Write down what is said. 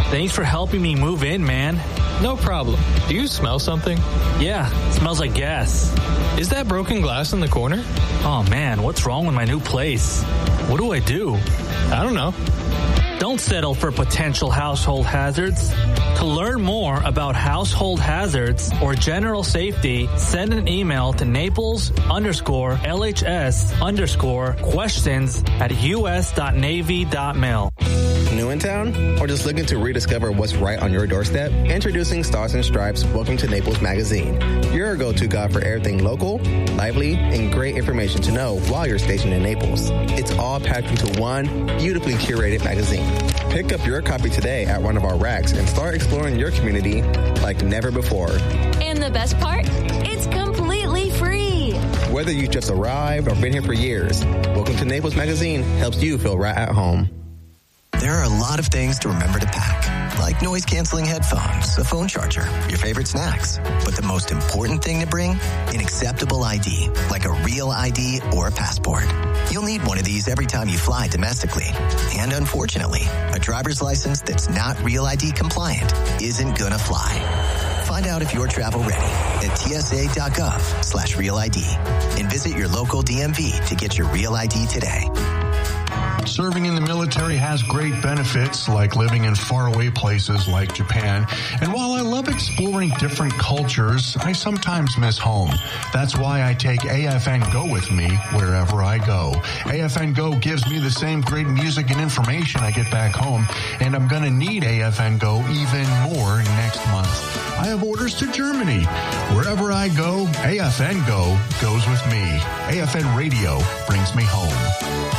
Thanks for helping me move in, man. No problem. Do you smell something? Yeah, smells like gas. Is that broken glass in the corner? Oh man, what's wrong with my new place? What do I do? I don't know. Don't settle for potential household hazards. To learn more about household hazards or general safety, send an email to Naples_LHS_questions@us.navy.mil. New in town? Or just looking to rediscover what's right on your doorstep? Introducing Stars and Stripes Welcome to Naples magazine. Your go-to guide for everything local, lively, and great information to know while you're stationed in Naples. It's all packed into one beautifully curated magazine. Pick up your copy today at one of our racks and start exploring your community like never before. And the best part? It's completely free. Whether you just arrived or been here for years, Welcome to Naples magazine helps you feel right at home. There are a lot of things to remember to pack, like noise-canceling headphones, a phone charger, your favorite snacks. But the most important thing to bring? An acceptable ID, like a real ID or a passport. You'll need one of these every time you fly domestically. And unfortunately, a driver's license that's not Real ID compliant isn't gonna fly. Find out if you're travel ready at tsa.gov/Real ID and visit your local DMV to get your Real ID today. Serving in the military has great benefits, like living in faraway places like Japan. And while I love exploring different cultures, I sometimes miss home. That's why I take AFN Go with me wherever I go. AFN Go gives me the same great music and information I get back home, and I'm going to need AFN Go even more next month. I have orders to Germany. Wherever I go, AFN Go goes with me. AFN Radio brings me home.